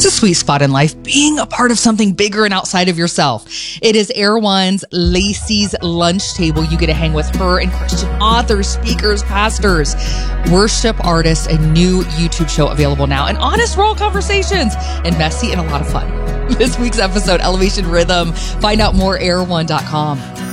It's a sweet spot in life, being a part of something bigger and outside of yourself. It is Erewhine's Lacey's Lunch Table. You get to hang with her and Christian authors, speakers, pastors, worship artists, a new YouTube show available now, and honest, raw conversations, and messy and a lot of fun. This week's episode, Elevation Rhythm. Find out more, erewhine.com.